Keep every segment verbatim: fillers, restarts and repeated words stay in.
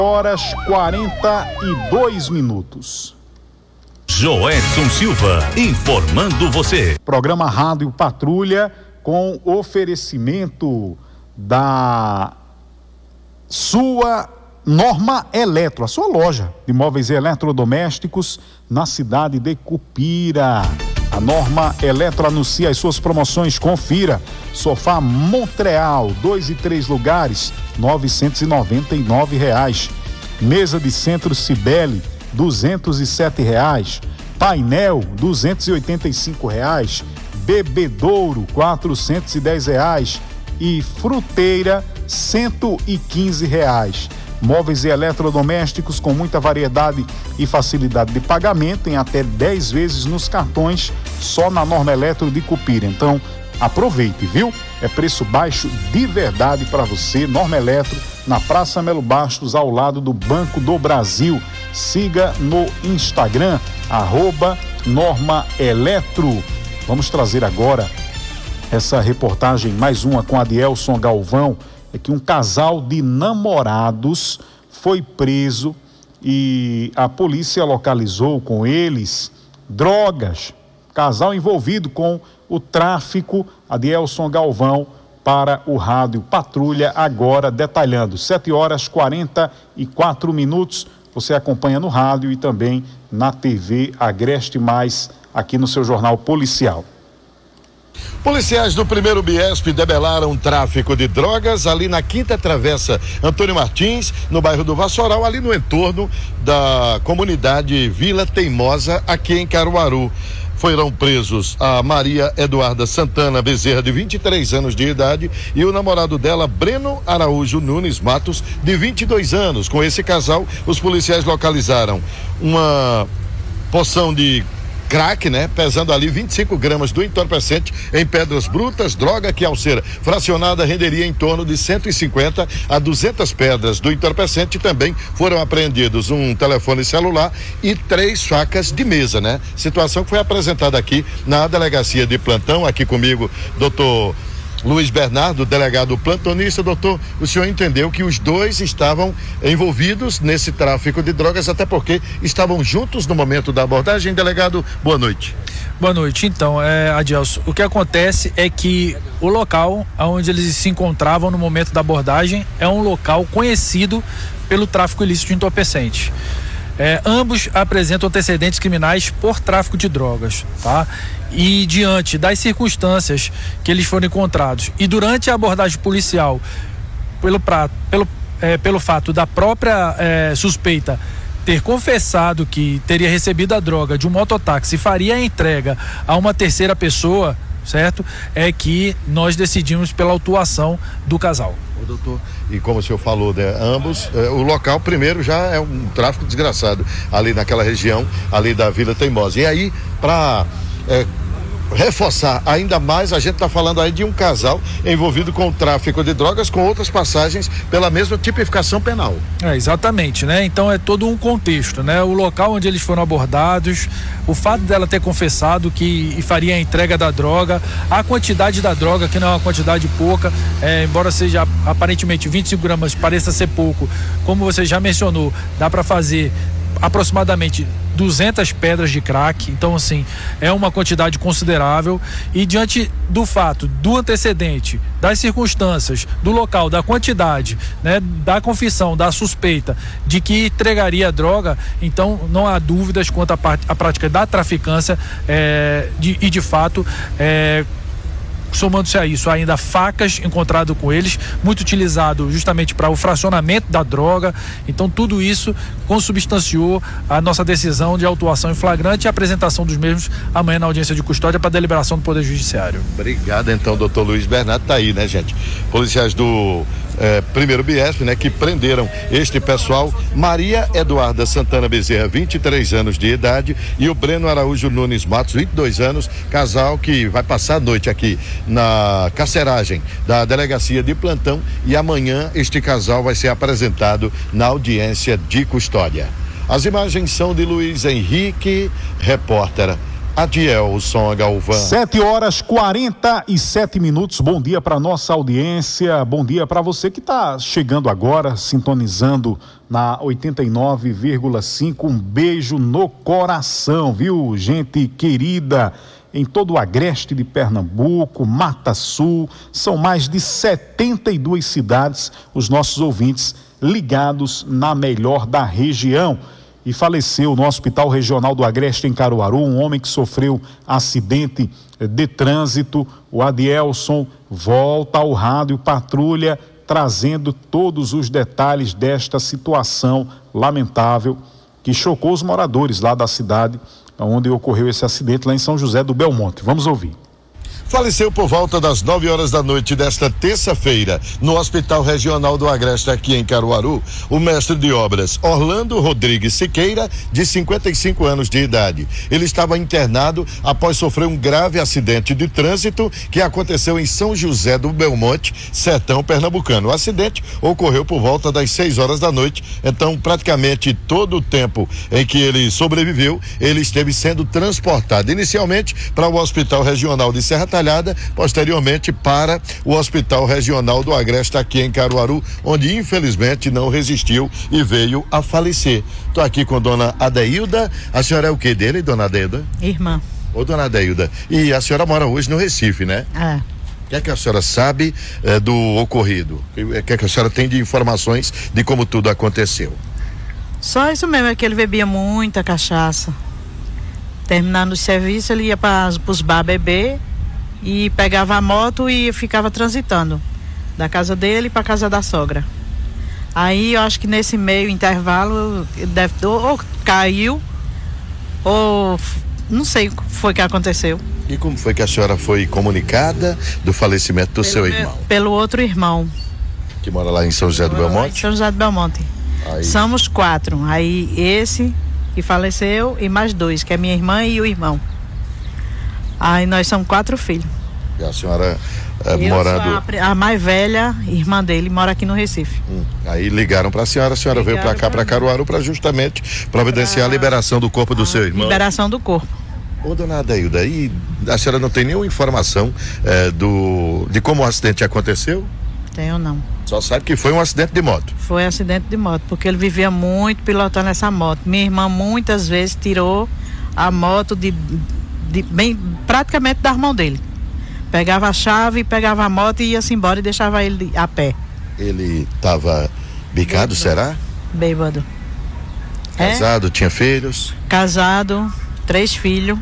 horas quarenta e dois minutos. Joedson Silva, informando você. Programa Rádio Patrulha com oferecimento da sua Norma Eletro, a sua loja de móveis eletrodomésticos na cidade de Cupira. A Norma Eletro anuncia as suas promoções, confira. Sofá Montreal, dois e três lugares, novecentos e noventa e nove reais. Mesa de centro Cibele, duzentos e sete reais. Painel, duzentos e oitenta e cinco reais. Bebedouro, quatrocentos e dez reais. E fruteira, cento e quinze reais. Móveis e eletrodomésticos com muita variedade e facilidade de pagamento em até dez vezes nos cartões, só na Norma Eletro de Cupira. Então, aproveite, viu? É preço baixo de verdade para você. Norma Eletro, na Praça Melo Bastos, ao lado do Banco do Brasil. Siga no Instagram, arroba Norma Eletro. Vamos trazer agora essa reportagem, mais uma com Adielson Galvão. É que um casal de namorados foi preso e a polícia localizou com eles drogas. Casal envolvido com o tráfico. Adielson Galvão para o Rádio Patrulha agora detalhando. sete horas e quarenta e quatro minutos. Você acompanha no rádio e também na T V Agreste Mais, aqui no seu Jornal Policial. Policiais do primeiro Biesp debelaram tráfico de drogas ali na Quinta Travessa Antônio Martins, no bairro do Vassoural, ali no entorno da comunidade Vila Teimosa, aqui em Caruaru. Foram presos a Maria Eduarda Santana Bezerra, de vinte e três anos de idade, e o namorado dela, Breno Araújo Nunes Matos, de vinte e dois anos. Com esse casal, os policiais localizaram uma porção de crack, né? Pesando ali vinte e cinco gramas do entorpecente em pedras brutas, droga que, ao ser fracionada, renderia em torno de cento e cinquenta a duzentas pedras do entorpecente. Também foram apreendidos um telefone celular e três facas de mesa, né? Situação que foi apresentada aqui na delegacia de plantão. Aqui comigo, doutor Luiz Bernardo, delegado plantonista. Doutor, o senhor entendeu que os dois estavam envolvidos nesse tráfico de drogas, até porque estavam juntos no momento da abordagem. Delegado, boa noite. Boa noite. Então, é, Adielson, o que acontece é que o local onde eles se encontravam no momento da abordagem é um local conhecido pelo tráfico ilícito de entorpecente. É, ambos apresentam antecedentes criminais por tráfico de drogas, tá? E diante das circunstâncias que eles foram encontrados e durante a abordagem policial, pelo, pra, pelo, é, pelo fato da própria é, suspeita ter confessado que teria recebido a droga de um mototáxi e faria a entrega a uma terceira pessoa, certo? É que nós decidimos pela autuação do casal. Ô, doutor, e como o senhor falou, né, ambos, eh, o local primeiro já é um tráfico desgraçado ali naquela região, ali da Vila Teimosa. E aí, para eh, reforçar ainda mais, a gente está falando aí de um casal envolvido com o tráfico de drogas, com outras passagens pela mesma tipificação penal. É, exatamente, né? Então é todo um contexto, né? O local onde eles foram abordados, o fato dela ter confessado que faria a entrega da droga, a quantidade da droga, que não é uma quantidade pouca, é, embora seja aparentemente vinte e cinco gramas, pareça ser pouco, como você já mencionou, dá para fazer aproximadamente duzentas pedras de crack. Então, assim, é uma quantidade considerável. E diante do fato, do antecedente, das circunstâncias, do local, da quantidade, né, da confissão, da suspeita de que entregaria a droga, então não há dúvidas quanto à, part- à prática da traficância é, de, e de fato é, somando-se a isso ainda facas encontrado com eles, muito utilizado justamente para o fracionamento da droga. Então tudo isso consubstanciou a nossa decisão de autuação em flagrante e apresentação dos mesmos amanhã na audiência de custódia para deliberação do Poder Judiciário. Obrigado então, doutor Luiz Bernardo. Tá aí, né, gente? Policiais do eh, primeiro Biesp, né, que prenderam este pessoal. Maria Eduarda Santana Bezerra, vinte e três anos de idade, e o Breno Araújo Nunes Matos, vinte e dois anos, casal que vai passar a noite aqui na carceragem da delegacia de plantão, e amanhã este casal vai ser apresentado na audiência de custódia. As imagens são de Luiz Henrique, repórter Adielson Galvão. sete horas quarenta e sete minutos. Bom dia para nossa audiência. Bom dia para você que está chegando agora, sintonizando na oitenta e nove vírgula cinco. Um beijo no coração, viu, gente querida? Em todo o agreste de Pernambuco, Mata Sul, são mais de setenta e duas cidades, os nossos ouvintes ligados na melhor da região. E faleceu no Hospital Regional do Agreste, em Caruaru, um homem que sofreu acidente de trânsito. O Adielson volta ao rádio Patrulha, trazendo todos os detalhes desta situação lamentável que chocou os moradores lá da cidade, onde ocorreu esse acidente, lá em São José do Belmonte. Vamos ouvir. Faleceu por volta das nove horas da noite desta terça-feira, no Hospital Regional do Agreste, aqui em Caruaru, o mestre de obras Orlando Rodrigues Siqueira, de cinquenta e cinco anos de idade. Ele estava internado após sofrer um grave acidente de trânsito que aconteceu em São José do Belmonte, sertão pernambucano. O acidente ocorreu por volta das seis horas da noite, então praticamente todo o tempo em que ele sobreviveu, ele esteve sendo transportado inicialmente para o Hospital Regional de Serra Talhada, posteriormente para o Hospital Regional do Agreste, aqui em Caruaru, onde infelizmente não resistiu e veio a falecer. Estou aqui com dona Adeilda. A senhora é o que dele, dona Adeilda? Irmã. Ô, dona Adeilda, e a senhora mora hoje no Recife, né? É. O que é que a senhora sabe eh, do ocorrido? O que é que a senhora tem de informações de como tudo aconteceu? Só isso mesmo, é que ele bebia muita cachaça. Terminando o serviço, ele ia para os bar beber e pegava a moto e ficava transitando da casa dele para casa da sogra. Aí eu acho que nesse meio intervalo ele deve ou caiu ou não sei o que foi que aconteceu. E como foi que a senhora foi comunicada do falecimento do pelo seu meu, irmão? Pelo outro irmão. Que mora lá em São José do Belmonte? Em São José do Belmonte. Aí. Somos quatro. Aí esse que faleceu e mais dois, que é minha irmã e o irmão. Aí nós somos quatro filhos. E a senhora é, Eu morando... sou a, a mais velha irmã dele, mora aqui no Recife. Hum, aí ligaram para a senhora, a senhora Ligaram veio para cá, para Caruaru, para justamente providenciar pra... a liberação do corpo do seu irmão. Liberação do corpo. Ô, dona Adeilda, e a senhora não tem nenhuma informação é, do, de como o acidente aconteceu? Tenho não. Só sabe que foi um acidente de moto. Foi um acidente de moto, porque ele vivia muito pilotando essa moto. Minha irmã muitas vezes tirou a moto de, de bem, praticamente da mão dele. Pegava a chave, pegava a moto e ia-se embora e deixava ele a pé. Ele estava bicado, será? Bêbado. Casado, é? Tinha filhos? Casado, três filhos.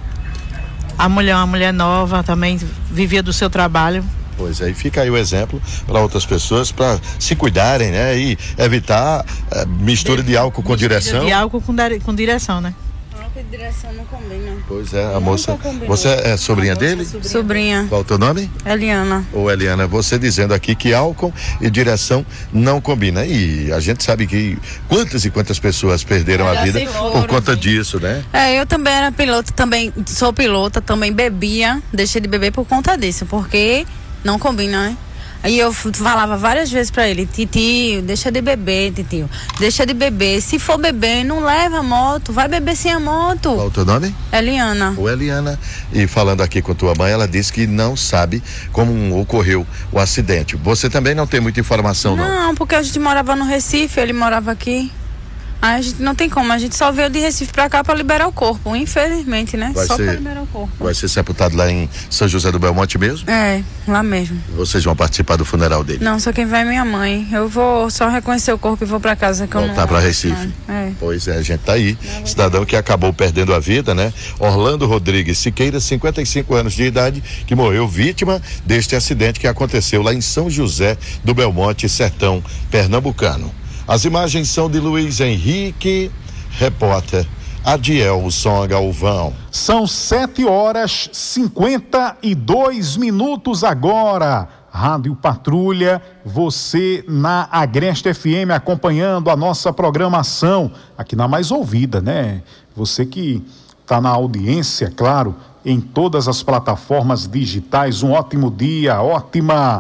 A mulher, uma mulher nova, também vivia do seu trabalho. Pois aí fica aí o exemplo para outras pessoas, para se cuidarem, né? E evitar uh, mistura de, de álcool com mistura direção. De álcool com, com direção, né? Álcool e direção não combina. Pois é, a Nunca moça. Combinou. Você é sobrinha dele? Sobrinha. sobrinha. Qual o teu nome? Eliana. Ô Eliana, você dizendo aqui que álcool e direção não combina. E a gente sabe que quantas e quantas pessoas perderam a vida por conta disso, né? É, eu também era piloto, também sou pilota, também bebia, deixei de beber por conta disso, porque não combina, né? Aí eu falava várias vezes pra ele: titio, deixa de beber, titio, deixa de beber, se for beber, não leva a moto, vai beber sem a moto. Qual o teu nome? Eliana. Ô Eliana, e falando aqui com tua mãe, ela disse que não sabe como ocorreu o acidente. Você também não tem muita informação, não? Não, porque a gente morava no Recife, ele morava aqui. Aí a gente não tem como, a gente só veio de Recife pra cá pra liberar o corpo, infelizmente, né? Vai só ser, pra liberar o corpo. Vai ser sepultado lá em São José do Belmonte mesmo? É, lá mesmo. Vocês vão participar do funeral dele? Não, só quem vai é minha mãe. Eu vou só reconhecer o corpo e vou pra casa. Que Voltar eu não... pra Recife. É. Pois é, a gente tá aí. Não, cidadão que acabou perdendo a vida, né? Orlando Rodrigues Siqueira, cinquenta e cinco anos de idade, que morreu vítima deste acidente que aconteceu lá em São José do Belmonte, sertão pernambucano. As imagens são de Luiz Henrique, repórter Adielson Galvão. São sete horas cinquenta e dois minutos agora. Rádio Patrulha, você na Agreste F M acompanhando a nossa programação aqui na mais ouvida, né? Você que está na audiência, claro, em todas as plataformas digitais. Um ótimo dia, ótima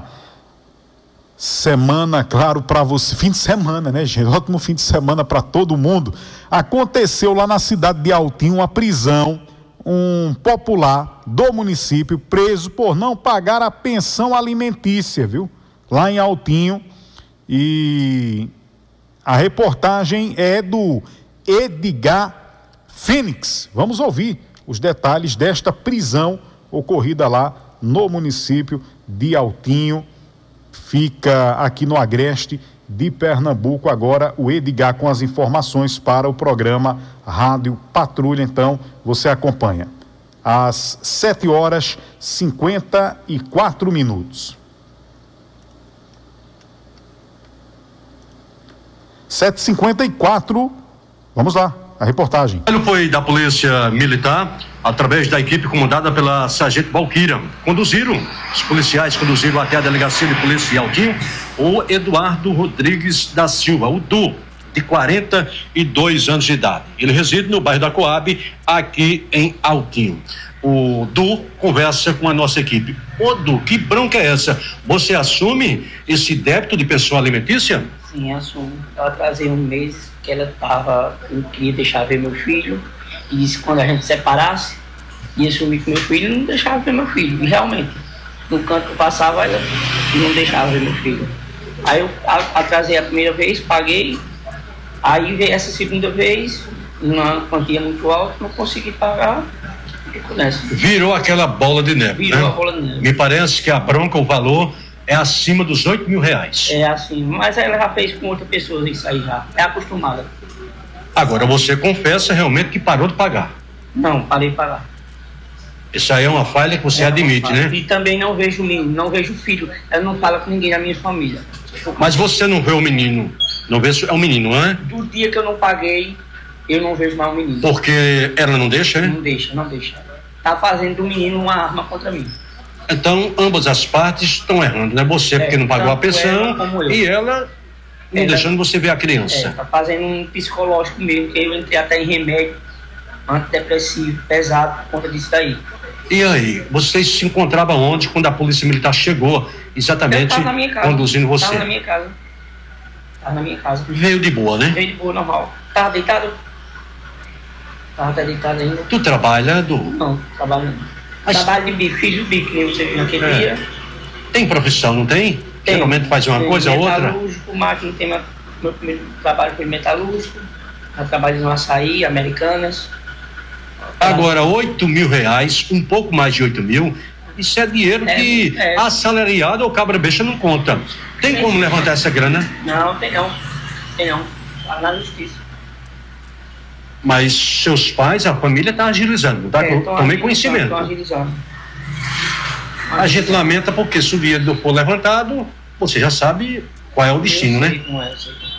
semana, claro, para você. Fim de semana, né, gente? Ótimo fim de semana para todo mundo. Aconteceu lá na cidade de Altinho uma prisão, um popular do município preso por não pagar a pensão alimentícia, viu? Lá em Altinho. E a reportagem é do Edgar Fênix. Vamos ouvir os detalhes desta prisão ocorrida lá no município de Altinho. Fica aqui no Agreste de Pernambuco. Agora o Edgar com as informações para o programa Rádio Patrulha. Então você acompanha às sete horas e cinquenta e quatro minutos. sete e cinquenta e quatro, vamos lá, a reportagem. Ele foi da Polícia Militar, através da equipe comandada pela Sargento Valquíria. Conduziram, os policiais conduziram até a Delegacia de Polícia de Altinho, o Eduardo Rodrigues da Silva, o Du, de quarenta e dois anos de idade. Ele reside no bairro da Coab, aqui em Altinho. O Du conversa com a nossa equipe. Ô Du, que bronca é essa? Você assume esse débito de pensão alimentícia? Sim, assumo. Eu atrasei um mês que ela tava, eu queria deixar ver meu filho, e disse que quando a gente separasse, ia sumir com meu filho e não deixava ver meu filho. E realmente, no canto que eu passava, ela não deixava ver meu filho. Aí eu atrasei a primeira vez, paguei, aí veio essa segunda vez, uma quantia muito alta, não consegui pagar. Virou aquela bola de neve. Virou né? a bola de neve. Me parece que a bronca, o valor é acima dos oito mil reais. É assim, mas ela já fez com outra pessoa isso aí já, é acostumada. Agora você confessa realmente que parou de pagar. Não, parei de pagar. Isso aí é uma falha que você é admite, né? E também não vejo o menino, não vejo o filho, ela não fala com ninguém da minha família. Mas você não vê o menino, não vê, é um menino, não é? Do dia que eu não paguei, eu não vejo mais o menino. Porque ela não deixa, né? Não deixa, não deixa. Tá fazendo do menino uma arma contra mim. Então, ambas as partes estão errando, né? Você, é, porque não pagou a pensão, ela e ela não ela, deixando você ver a criança. É, tá fazendo um psicológico mesmo, que eu entrei até em remédio antidepressivo pesado por conta disso daí. E aí, vocês se encontravam onde quando a Polícia Militar chegou, exatamente conduzindo você? Tava na minha casa. Tava na minha casa. Veio de boa, né? Veio de boa, normal. Tava deitado? Tava até deitado ainda. Tu trabalha, Du? Não, trabalho não. Mas... Trabalho de bico, fiz o bico, que você viu naquele é. dia. Tem profissão, não tem? tem? Geralmente faz uma tem coisa ou outra? Metalúrgico, máquina, tem uma, meu primeiro trabalho foi metalúrgico, eu trabalho no Açaí, Americanas. Agora, oito mil reais, um pouco mais de oito mil, isso é dinheiro é, que é. assalariado ou cabra besta não conta. Tem como levantar essa grana? Não, tem não. Tem não. Tá na justiça. Mas seus pais, a família está agilizando, tá? É, tomei conhecimento. Estão agilizando. A gente lamenta porque se o dinheiro não for levantado, você já sabe qual é o destino, né? Como é, sei como é.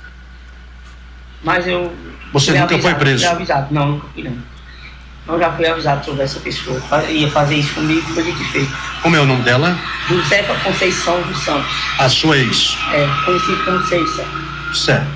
Mas eu... Você nunca avisado, foi preso? Fui avisado, não, nunca fui não. Eu já fui avisado sobre essa pessoa. Ia fazer isso comigo, foi dito feito. Como é o nome dela? Josefa Conceição dos Santos. A sua ex? É, conhecido como Conceição. Certo.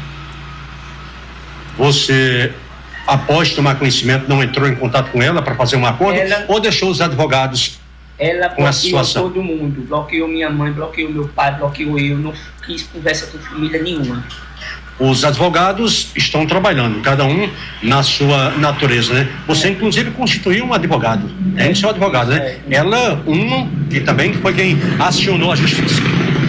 Você... após tomar conhecimento, não entrou em contato com ela para fazer um acordo ela, ou deixou os advogados ela com essa situação? Ela bloqueou todo mundo, bloqueou minha mãe, bloqueou meu pai, bloqueou eu, não quis conversa com família nenhuma. Os advogados estão trabalhando, cada um na sua natureza, né? Você, é. inclusive, constituiu um advogado, tem é. seu advogado, né? É. Ela, uma, que também foi quem acionou a justiça. Isso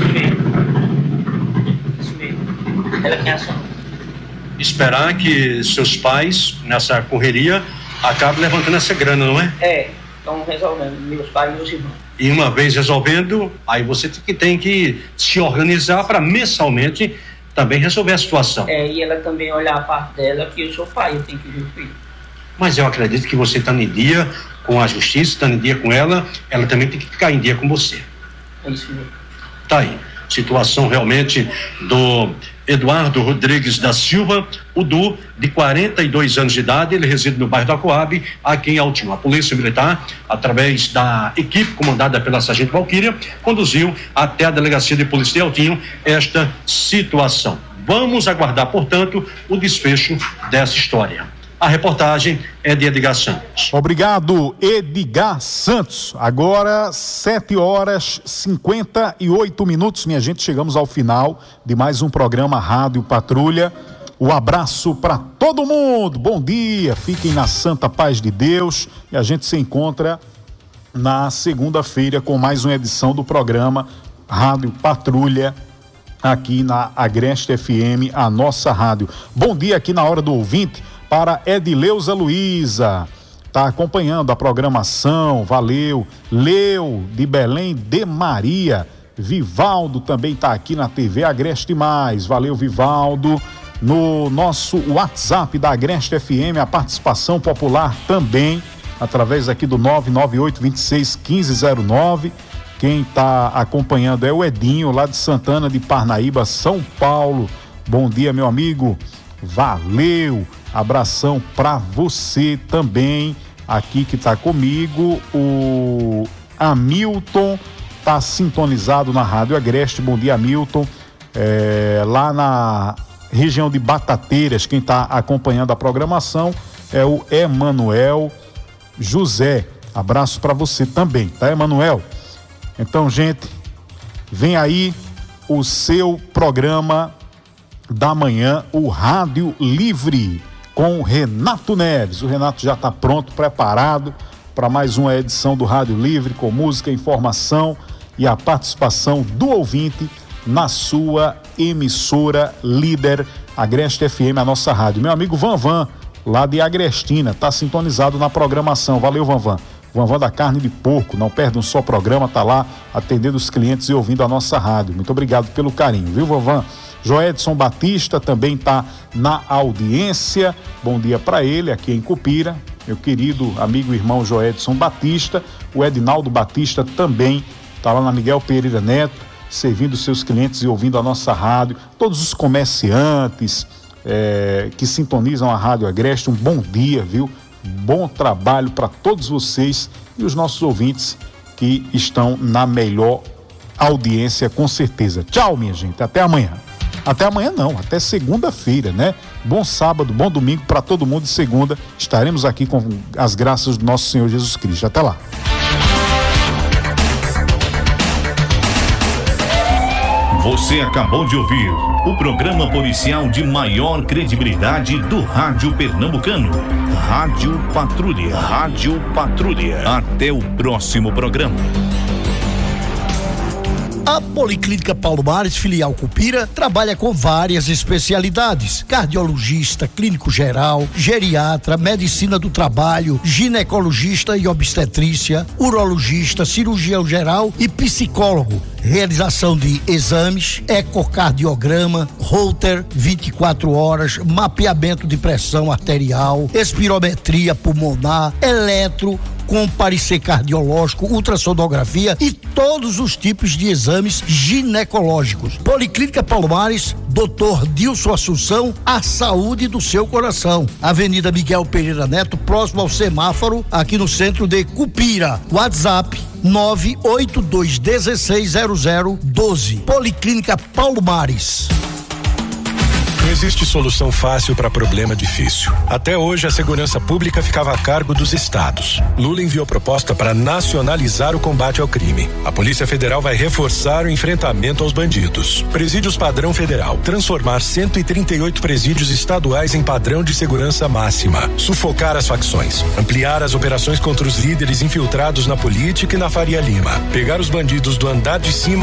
mesmo. Isso mesmo. Ela quem acionou. Esperar que seus pais, nessa correria, acabem levantando essa grana, não é? É, estão resolvendo, meus pais e meus irmãos. E uma vez resolvendo, aí você tem que, tem que se organizar para mensalmente também resolver a situação. É, e ela também olhar a parte dela, que eu sou pai, eu tenho que ver o filho. Mas eu acredito que você está em dia com a justiça, está em dia com ela, ela também tem que ficar em dia com você. É isso mesmo. Tá aí. Situação realmente do Eduardo Rodrigues da Silva, o Du, de quarenta e dois anos de idade, ele reside no bairro da Coab, aqui em Altinho. A Polícia Militar, através da equipe comandada pela Sargento Valquíria, conduziu até a Delegacia de Polícia de Altinho esta situação. Vamos aguardar, portanto, o desfecho dessa história. A reportagem é de Edgar Santos. Obrigado, Edgar Santos. Agora, sete horas e cinquenta e oito minutos, minha gente. Chegamos ao final de mais um programa Rádio Patrulha. O abraço para todo mundo. Bom dia, fiquem na santa paz de Deus e a gente se encontra na segunda-feira com mais uma edição do programa Rádio Patrulha aqui na Agreste F M, a nossa rádio. Bom dia aqui na Hora do Ouvinte para Edileuza Luiza, tá acompanhando a programação, valeu. Leu de Belém de Maria, Vivaldo também tá aqui na T V Agreste Mais, valeu Vivaldo. No nosso WhatsApp da Agreste F M, a participação popular também, através aqui do nove nove oito, dois seis, um cinco zero nove. Quem está acompanhando é o Edinho, lá de Santana de Parnaíba, São Paulo. Bom dia, meu amigo. Valeu. Abração para você também, aqui que está comigo. O Hamilton está sintonizado na Rádio Agreste. Bom dia, Hamilton. É, lá na região de Batateiras, quem está acompanhando a programação é o Emanuel José. Abraço para você também, tá, Emanuel? Então, gente, vem aí o seu programa da manhã, o Rádio Livre, com o Renato Neves. O Renato já está pronto, preparado para mais uma edição do Rádio Livre, com música, informação e a participação do ouvinte na sua emissora líder, Agreste F M, a nossa rádio. Meu amigo Vanvan, lá de Agrestina, está sintonizado na programação. Valeu, Vanvan. Vanvan da Carne de Porco, não perde um só programa, tá lá atendendo os clientes e ouvindo a nossa rádio. Muito obrigado pelo carinho, viu, Vanvan? Joedson Batista também tá na audiência. Bom dia para ele aqui em Cupira, meu querido amigo e irmão Joedson Batista. O Edinaldo Batista também tá lá na Miguel Pereira Neto, servindo seus clientes e ouvindo a nossa rádio. Todos os comerciantes é, que sintonizam a Rádio Agreste, um bom dia, viu? Bom trabalho para todos vocês e os nossos ouvintes que estão na melhor audiência, com certeza. Tchau, minha gente, até amanhã. Até amanhã não, até segunda-feira, né? Bom sábado, bom domingo para todo mundo. E segunda estaremos aqui com as graças do nosso Senhor Jesus Cristo. Até lá. Você acabou de ouvir o programa policial de maior credibilidade do rádio pernambucano. Rádio Patrulha. Rádio Patrulha. Até o próximo programa. A Policlínica Paulo Mares, filial Cupira, trabalha com várias especialidades: cardiologista, clínico geral, geriatra, medicina do trabalho, ginecologista e obstetrícia, urologista, cirurgião geral e psicólogo. Realização de exames, ecocardiograma, Holter vinte e quatro horas, mapeamento de pressão arterial, espirometria pulmonar, eletro, com parecer cardiológico, ultrassonografia e todos os tipos de exames ginecológicos. Policlínica Paulo Mares, doutor Dilson Assunção, a saúde do seu coração. Avenida Miguel Pereira Neto, próximo ao semáforo, aqui no centro de Cupira. WhatsApp nove oito dois um seis zero zero um dois. Policlínica Paulo Mares. Não existe solução fácil para problema difícil. Até hoje, a segurança pública ficava a cargo dos estados. Lula enviou proposta para nacionalizar o combate ao crime. A Polícia Federal vai reforçar o enfrentamento aos bandidos. Presídios padrão federal. Transformar cento e trinta e oito presídios estaduais em padrão de segurança máxima. Sufocar as facções. Ampliar as operações contra os líderes infiltrados na política e na Faria Lima. Pegar os bandidos do andar de cima